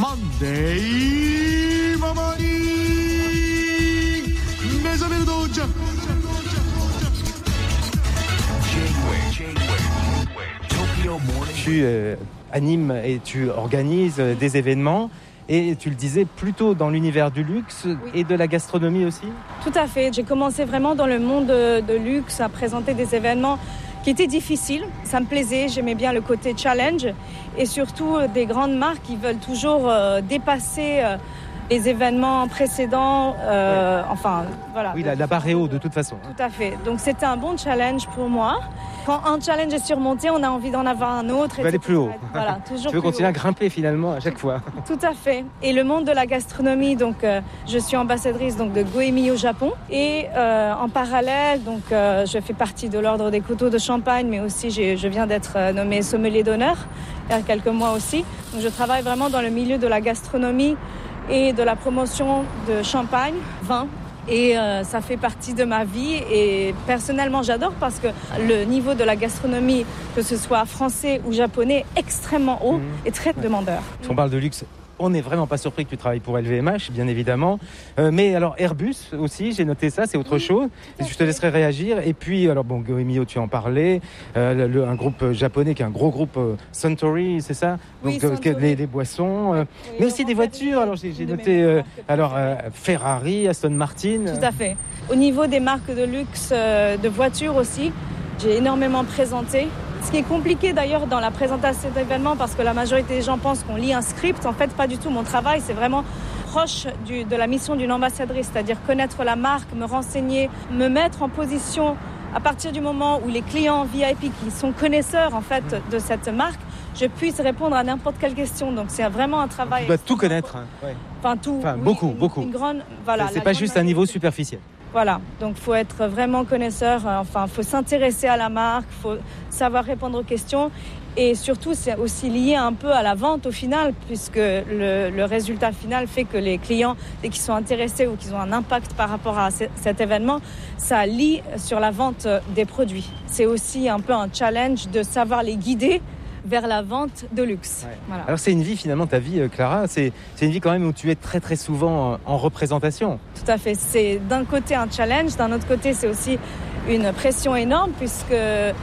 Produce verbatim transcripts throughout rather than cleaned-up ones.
Monday Morning. Mesomerdo Japan. Tu euh, animes et tu organises euh, des événements. Et tu le disais, plutôt dans l'univers du luxe oui. et de la gastronomie aussi ? Tout à fait. J'ai commencé vraiment dans le monde de, de luxe à présenter des événements qui étaient difficiles. Ça me plaisait, j'aimais bien le côté challenge et surtout des grandes marques qui veulent toujours euh, dépasser euh, les événements précédents. Euh, ouais. Enfin, voilà. Oui, la, la barre est haute de toute façon. Tout à fait. Donc c'était un bon challenge pour moi. Quand un challenge est surmonté, on a envie d'en avoir un autre. Tu veux aller plus haut. Voilà, toujours tu veux plus continuer haut. à grimper finalement à chaque fois. Tout à fait. Et le monde de la gastronomie, donc euh, je suis ambassadrice donc de Goemio au Japon. Et euh, en parallèle, donc euh, je fais partie de l'ordre des coteaux de Champagne, mais aussi j'ai, je viens d'être euh, nommée sommelier d'honneur il y a quelques mois aussi. Donc je travaille vraiment dans le milieu de la gastronomie et de la promotion de champagne, vin. Et euh, ça fait partie de ma vie et personnellement j'adore parce que le niveau de la gastronomie, que ce soit français ou japonais, est extrêmement haut mmh. et très ouais. demandeur. Si on parle de luxe, on n'est vraiment pas surpris que tu travailles pour L V M H, bien évidemment. Euh, mais alors Airbus aussi, j'ai noté ça, c'est autre oui, chose. Et je te laisserai réagir. Et puis, alors bon, Goemio, tu en parlais, euh, le, un groupe japonais qui est un gros groupe euh, Suntory, c'est ça ? Oui, donc euh, les, les boissons, euh, oui, mais aussi des voitures. Alors j'ai, j'ai noté euh, alors euh, Ferrari, Aston Martin. Tout à fait. Au niveau des marques de luxe, euh, de voitures aussi, j'ai énormément présenté. Ce qui est compliqué d'ailleurs dans la présentation d'événements, parce que la majorité des gens pensent qu'on lit un script. En fait, pas du tout. Mon travail, c'est vraiment proche du, de la mission d'une ambassadrice, c'est-à-dire connaître la marque, me renseigner, me mettre en position à partir du moment où les clients V I P qui sont connaisseurs en fait de cette marque, je puisse répondre à n'importe quelle question. Donc c'est vraiment un travail. Tu dois tout connaître. Hein. Ouais. Enfin tout. Enfin, oui, beaucoup, une, beaucoup. Une grande, voilà. C'est, c'est pas juste un niveau superficiel. Voilà, donc il faut être vraiment connaisseur, enfin il faut s'intéresser à la marque, il faut savoir répondre aux questions et surtout c'est aussi lié un peu à la vente au final puisque le, le résultat final fait que les clients, dès qu'ils sont intéressés ou qu'ils ont un impact par rapport à c- cet événement, ça lie sur la vente des produits. C'est aussi un peu un challenge de savoir les guider vers la vente de luxe. Ouais. Voilà. Alors c'est une vie finalement, ta vie Clara, c'est, c'est une vie quand même où tu es très très souvent en représentation. Tout à fait, c'est d'un côté un challenge, d'un autre côté c'est aussi une pression énorme puisque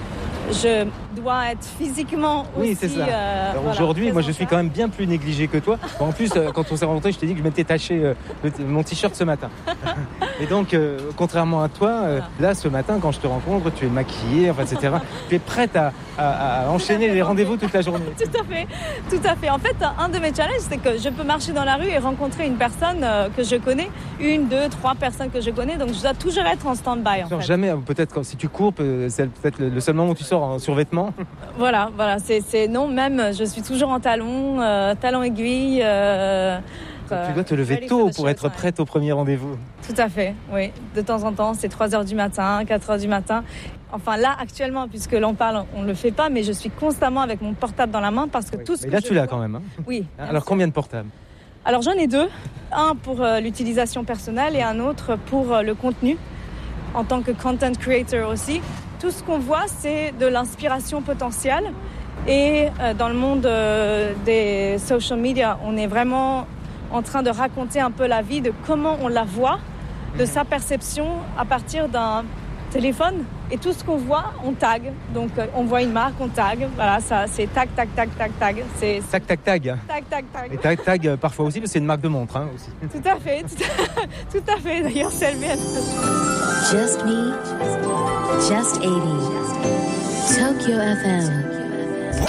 je dois être physiquement aussi... Oui, c'est ça. Euh, Alors voilà, aujourd'hui, moi je suis quand même bien plus négligé que toi. Bon, en plus, euh, quand on s'est rencontrés, je t'ai dit que je m'étais taché euh, le, mon t-shirt ce matin. Et donc, euh, contrairement à toi, euh, là ce matin, quand je te rencontre, tu es maquillée, enfin, et cetera. Tu es prête à, à, à enchaîner les rendez-vous toute la journée. Tout à fait, tout à fait. En fait, un de mes challenges, c'est que je peux marcher dans la rue et rencontrer une personne euh, que je connais, une, deux, trois personnes que je connais. Donc, je dois toujours être en stand-by. En fait. Jamais, peut-être quand, si tu cours, c'est peut-être le seul moment où tu sors en survêtement. Voilà, voilà, c'est, c'est non, même je suis toujours en talons, euh, talons aiguilles. Euh, tu dois te lever tôt pour être prête au premier rendez-vous. Tout à fait, oui. De temps en temps, c'est trois heures du matin, quatre heures du matin. Enfin là, actuellement, puisque l'on parle, on ne le fait pas, mais je suis constamment avec mon portable dans la main parce que oui. tout ce mais que là, je tu l'as vois... quand même. Hein. Oui. Alors, combien de portables ? Alors, j'en ai deux. Un pour euh, l'utilisation personnelle et un autre pour euh, le contenu, en tant que content creator aussi. Tout ce qu'on voit, c'est de l'inspiration potentielle. Et euh, dans le monde euh, des social media, on est vraiment en train de raconter un peu la vie, de comment on la voit, de sa perception à partir d'un téléphone. Et tout ce qu'on voit, on tag. Donc, euh, on voit une marque, on tag. Voilà, ça, c'est tag, tag, tag, tag, tag. C'est tag, tag, tag. Tag, tag, tag. Et tag, tag, euh, parfois aussi, parce que c'est une marque de montre, hein, aussi. Tout à fait, tout à, tout à fait. D'ailleurs, c'est L V M H. Just me, just eighty. Tokyo F M.